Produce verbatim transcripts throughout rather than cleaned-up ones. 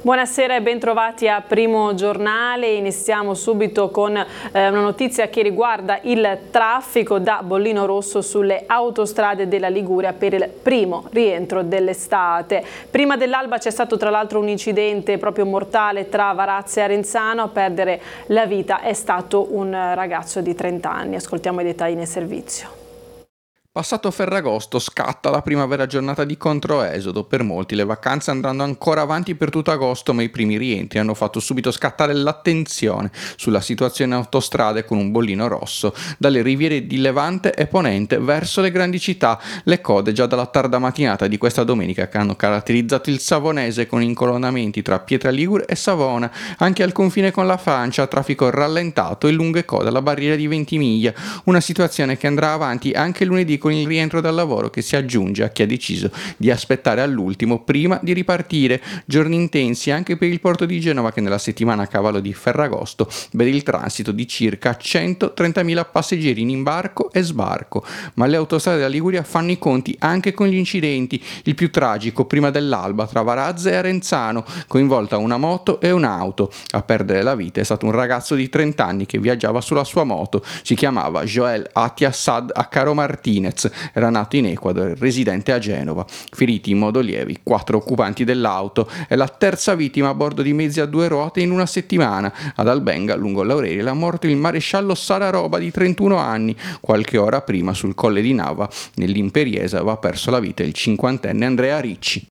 Buonasera e bentrovati a Primo Giornale. Iniziamo subito con eh, una notizia che riguarda il traffico da bollino rosso sulle autostrade della Liguria per il primo rientro dell'estate. Prima dell'alba c'è stato tra l'altro un incidente proprio mortale tra Varazze e Arenzano. A perdere la vita è stato un ragazzo di trenta anni. Ascoltiamo i dettagli nel servizio. Passato Ferragosto scatta la primavera giornata di controesodo. Per molti le vacanze andranno ancora avanti per tutto agosto, ma i primi rientri hanno fatto subito scattare l'attenzione sulla situazione autostrade con un bollino rosso dalle riviere di Levante e Ponente verso le grandi città. Le code già dalla tarda mattinata di questa domenica che hanno caratterizzato il Savonese con incolonnamenti tra Pietra Ligure e Savona. Anche al confine con la Francia traffico rallentato e lunghe code alla barriera di Ventimiglia, una situazione che andrà avanti anche lunedì con il rientro dal lavoro che si aggiunge a chi ha deciso di aspettare all'ultimo prima di ripartire. Giorni intensi anche per il porto di Genova che nella settimana a cavallo di Ferragosto vede il transito di circa centotrentamila passeggeri in imbarco e sbarco. Ma le autostrade della Liguria fanno i conti anche con gli incidenti. Il più tragico prima dell'alba tra Varazze e Arenzano, coinvolta una moto e un'auto. A perdere la vita è stato un ragazzo di trenta anni che viaggiava sulla sua moto. Si chiamava Joel Atiassad Accaro Martinez. Era nato in Ecuador, residente a Genova. Feriti in modo lievi quattro occupanti dell'auto. È la terza vittima a bordo di mezzi a due ruote in una settimana. Ad Albenga, lungo l'Aurelia, è morto il maresciallo Sararoba di trentuno anni. Qualche ora prima, sul Colle di Nava, nell'Imperiese, aveva perso la vita il cinquantenne Andrea Ricci.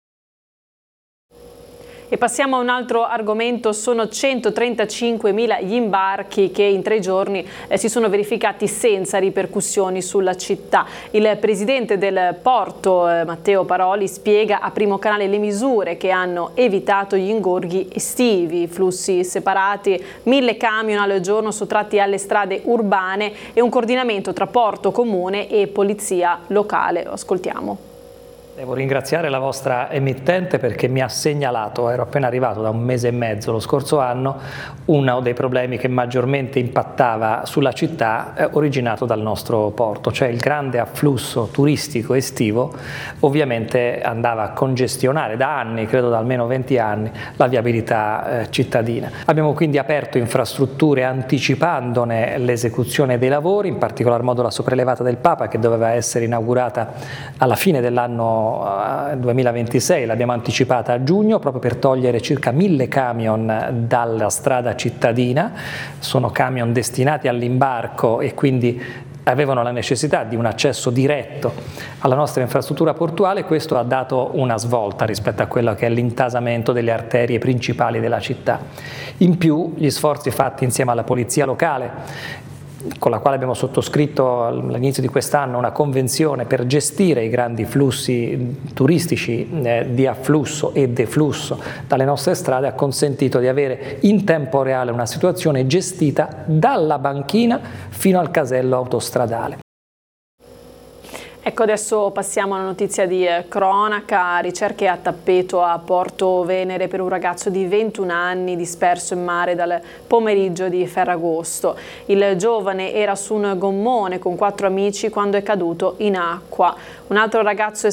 E passiamo a un altro argomento. Sono centotrentacinquemila gli imbarchi che in tre giorni eh, si sono verificati senza ripercussioni sulla città. Il presidente del porto, eh, Matteo Paroli, spiega a Primo Canale le misure che hanno evitato gli ingorghi estivi, flussi separati, mille camion al giorno sottratti alle strade urbane e un coordinamento tra porto comune e polizia locale. Ascoltiamo. Devo ringraziare la vostra emittente perché mi ha segnalato, ero appena arrivato da un mese e mezzo lo scorso anno, uno dei problemi che maggiormente impattava sulla città eh, originato dal nostro porto, cioè il grande afflusso turistico estivo ovviamente andava a congestionare da anni, credo da almeno venti anni, la viabilità eh, cittadina. Abbiamo quindi aperto infrastrutture anticipandone l'esecuzione dei lavori, in particolar modo la sopraelevata del Papa che doveva essere inaugurata alla fine dell'anno duemilaventisei, l'abbiamo anticipata a giugno proprio per togliere circa mille camion dalla strada cittadina. Sono camion destinati all'imbarco e quindi avevano la necessità di un accesso diretto alla nostra infrastruttura portuale. Questo ha dato una svolta rispetto a quello che è l'intasamento delle arterie principali della città. In più gli sforzi fatti insieme alla polizia locale, con la quale abbiamo sottoscritto all'inizio di quest'anno una convenzione per gestire i grandi flussi turistici eh, di afflusso e deflusso dalle nostre strade, ha consentito di avere in tempo reale una situazione gestita dalla banchina fino al casello autostradale. Ecco, adesso passiamo a una notizia di eh, cronaca. Ricerche a tappeto a Porto Venere per un ragazzo di ventuno anni disperso in mare dal pomeriggio di Ferragosto. Il giovane era su un gommone con quattro amici quando è caduto in acqua. Un altro ragazzo è